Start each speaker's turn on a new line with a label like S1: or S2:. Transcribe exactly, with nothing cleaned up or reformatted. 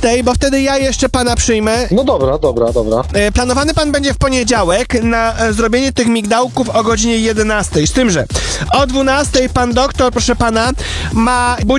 S1: dwunastej, bo wtedy ja jeszcze pana przyjmę.
S2: No dobra, dobra, dobra.
S1: E, Planowany pan będzie w poniedziałek na e, zrobienie tych migdałków o godzinie jedenastej. Z tym, że o dwunastej pan doktor, proszę pana, ma